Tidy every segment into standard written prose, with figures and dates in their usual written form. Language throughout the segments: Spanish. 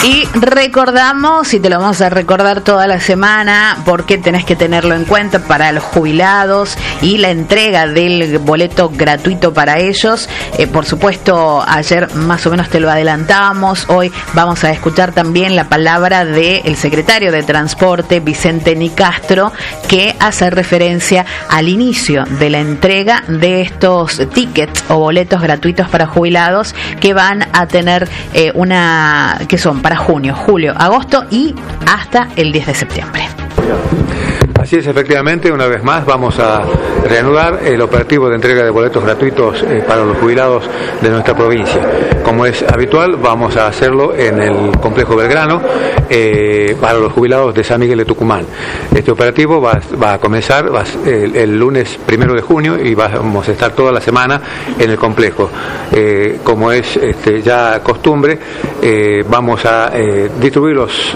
Y recordamos, y te lo vamos a recordar toda la semana, porque tenés que tenerlo en cuenta para los jubilados y la entrega del boleto gratuito para ellos. Por supuesto, ayer más o menos te lo adelantamos. Hoy vamos a escuchar también la palabra del secretario de Transporte, Vicente Nicastro, que hace referencia al inicio de la entrega de estos tickets o boletos gratuitos para jubilados que van a tener que son para junio, julio, agosto y hasta el 10 de septiembre. Así es, efectivamente, una vez más vamos a reanudar el operativo de entrega de boletos gratuitos para los jubilados de nuestra provincia. Como es habitual, vamos a hacerlo en el complejo Belgrano para los jubilados de San Miguel de Tucumán. Este operativo va a comenzar el lunes 1 de junio y vamos a estar toda la semana en el complejo. Como es ya costumbre, vamos a distribuir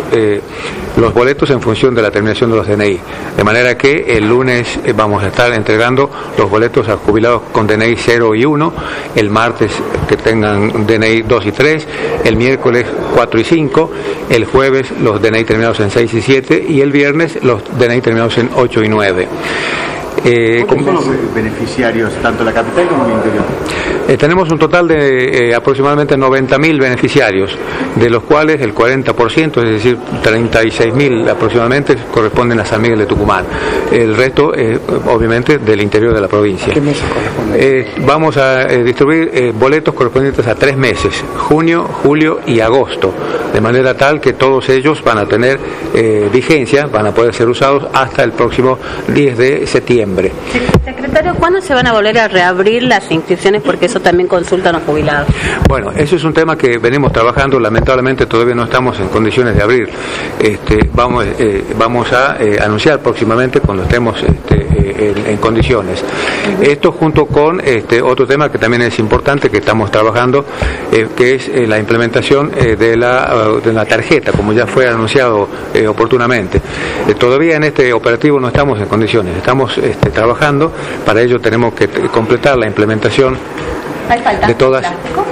los boletos en función de la terminación de los DNI. De manera que el lunes vamos a estar entregando los boletos a jubilados con DNI 0 y 1, el martes que tengan DNI 2 y 3, el miércoles 4 y 5, el jueves los DNI terminados en 6 y 7 y el viernes los DNI terminados en 8 y 9. ¿Cuántos son los beneficiarios, tanto en la capital como en el interior? Tenemos un total de aproximadamente 90.000 beneficiarios, de los cuales el 40%, es decir, 36.000 aproximadamente, corresponden a San Miguel de Tucumán. El resto, obviamente, del interior de la provincia. ¿Qué meses corresponde? Vamos a distribuir boletos correspondientes a 3 meses, junio, julio y agosto, de manera tal que todos ellos van a tener vigencia, van a poder ser usados hasta el próximo 10 de septiembre. Secretario, ¿cuándo se van a volver a reabrir las inscripciones? Porque eso también consultan los jubilados. Bueno, eso es un tema que venimos trabajando. Lamentablemente todavía no estamos en condiciones de abrir. Vamos a anunciar próximamente cuando estemos en condiciones. Esto junto con otro tema que también es importante que estamos trabajando, que es la implementación de la tarjeta, como ya fue anunciado oportunamente. Todavía en este operativo no estamos en condiciones. Estamos trabajando. Para ello tenemos que completar la implementación de todas. ¿Plástico?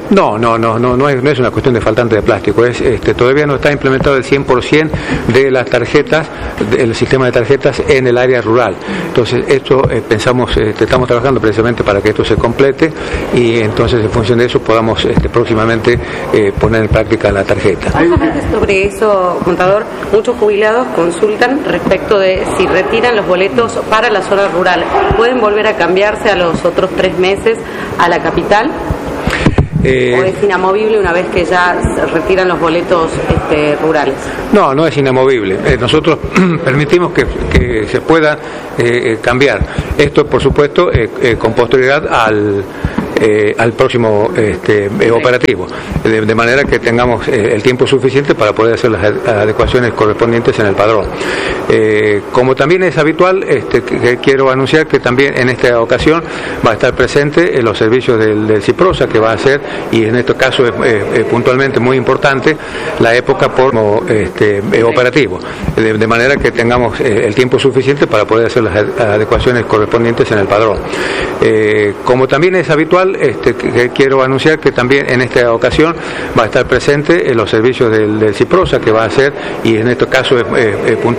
No es una cuestión de faltante de plástico, todavía no está implementado el 100% de las tarjetas, del sistema de tarjetas en el área rural. Entonces esto estamos trabajando precisamente para que esto se complete y entonces en función de eso podamos próximamente poner en práctica la tarjeta. Justamente sobre eso, contador, muchos jubilados consultan respecto de si retiran los boletos para la zona rural, ¿pueden volver a cambiarse a los otros 3 meses a la capital? ¿O es inamovible una vez que ya se retiran los boletos rurales? No es inamovible. Nosotros permitimos que se pueda cambiar. Esto, por supuesto, con posterioridad al próximo operativo, de manera que tengamos el tiempo suficiente para poder hacer las adecuaciones correspondientes en el padrón. Como también es habitual, que quiero anunciar que también en esta ocasión va a estar presente en los servicios del CIPROSA, que va a ser, y en este caso es puntualmente muy importante, la época por operativo, de manera que tengamos el tiempo suficiente para poder hacer las adecuaciones correspondientes en el padrón. Como también es habitual, que quiero anunciar que también en esta ocasión va a estar presente en los servicios del CIPROSA, que va a ser, y en este caso es puntualmente